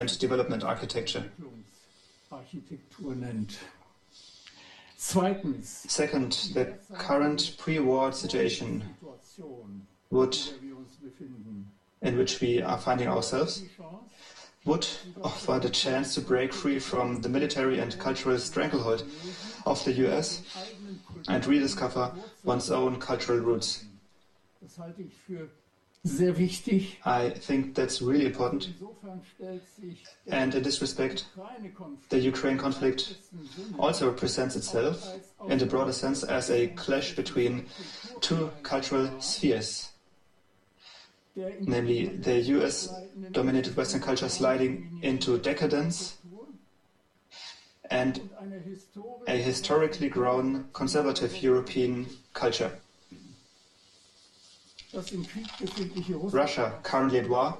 development architecture. Second, the current pre-war situation in which we are finding ourselves would offer the chance to break free from the military and cultural stranglehold of the US and rediscover one's own cultural roots. I think that's really important. And in this respect, the Ukraine conflict also represents itself in the broader sense as a clash between two cultural spheres, namely the US-dominated Western culture sliding into decadence and a historically grown conservative European culture. Russia, currently at war,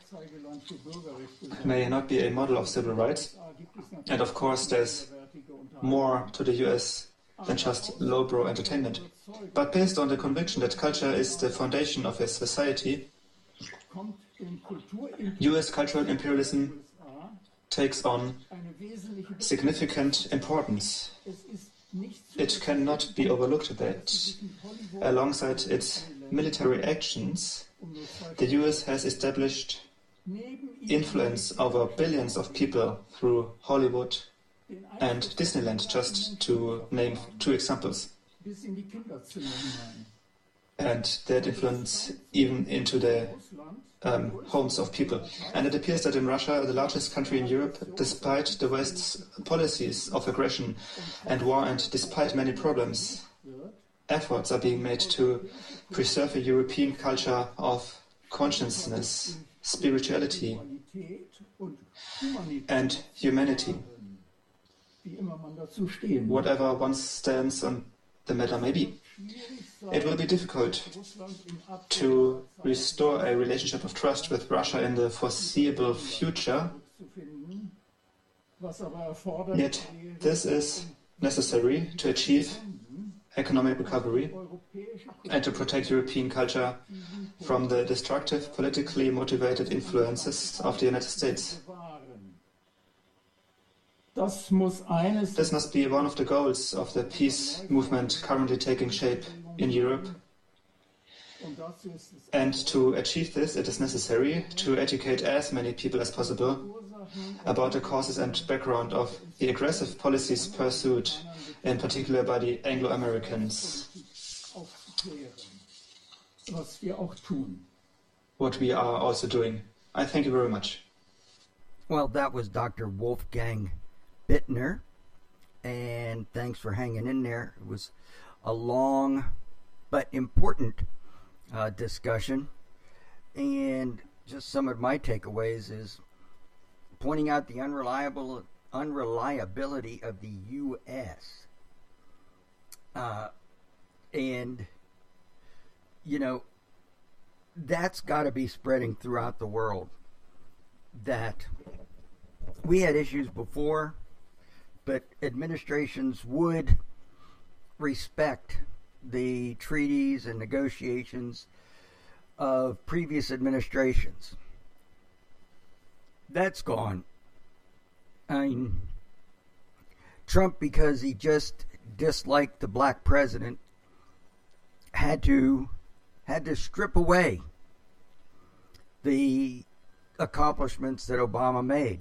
may not be a model of civil rights, and of course there's more to the US than just lowbrow entertainment. But based on the conviction that culture is the foundation of a society, US cultural imperialism takes on significant importance. It cannot be overlooked that alongside its military actions, the US has established influence over billions of people through Hollywood and Disneyland, just to name two examples. And that influence even into the homes of people. And it appears that in Russia, the largest country in Europe, despite the West's policies of aggression and war, and despite many problems, efforts are being made to preserve a European culture of consciousness, spirituality, and humanity. Whatever one's stance on the matter may be. It will be difficult to restore a relationship of trust with Russia in the foreseeable future. Yet this is necessary to achieve economic recovery and to protect European culture from the destructive, politically motivated influences of the United States. This must be one of the goals of the peace movement currently taking shape in Europe. And to achieve this, it is necessary to educate as many people as possible about the causes and background of the aggressive policies pursued, in particular by the Anglo-Americans. What we are also doing. I thank you very much. Well, that was Dr. Wolfgang Bittner, and thanks for hanging in there. It was a long but important discussion, and just some of my takeaways is pointing out the unreliability of the U.S. And, you know, that's got to be spreading throughout the world. That we had issues before, but administrations would respect the treaties and negotiations of previous administrations. That's gone. I mean, Trump, because he just disliked the black president, had to strip away the accomplishments that Obama made.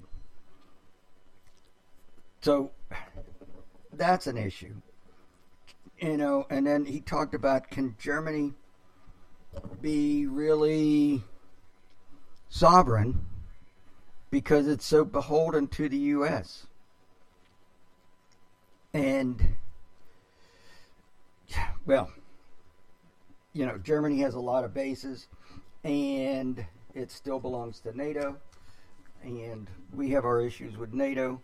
So that's an issue. You know, and then he talked about, can Germany be really sovereign because it's so beholden to the U.S.? And, well, you know, Germany has a lot of bases, and it still belongs to NATO, and we have our issues with NATO.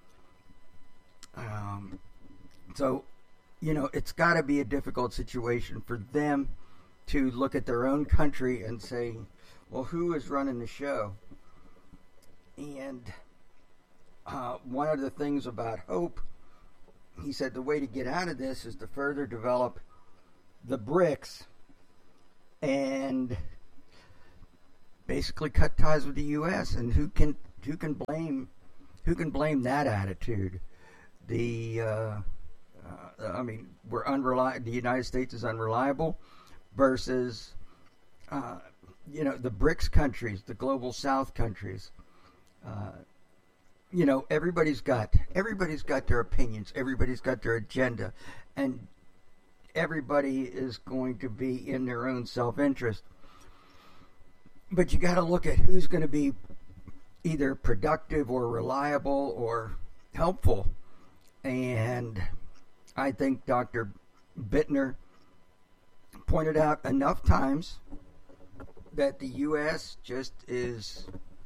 So, you know, it's got to be a difficult situation for them to look at their own country and say, well, who is running the show? And one of the things about hope, he said the way to get out of this is to further develop the BRICS and basically cut ties with the U.S. And who can who can blame that attitude? The United States is unreliable versus the BRICS countries, the global South countries. Everybody's got their opinions, everybody's got their agenda, and everybody is going to be in their own self-interest. But you got to look at who's going to be either productive or reliable or helpful. And I think Dr. Bittner pointed out enough times that the U.S. just is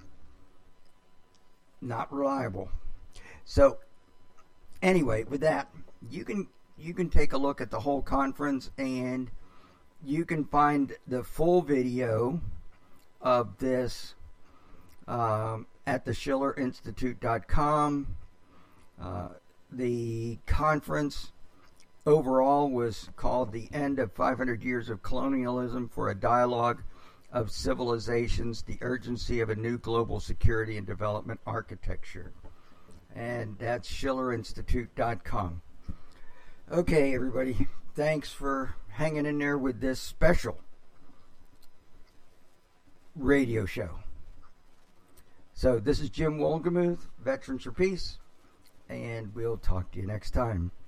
not reliable. So anyway, with that, you can take a look at the whole conference, and you can find the full video of this at theschillerinstitute.com. The conference overall was called The End of 500 Years of Colonialism for a Dialogue of Civilizations, the Urgency of a New Global Security and Development Architecture. And that's schillerinstitute.com. Okay, everybody, thanks for hanging in there with this special radio show. So this is Jim Wolgemuth, Veterans for Peace, and we'll talk to you next time.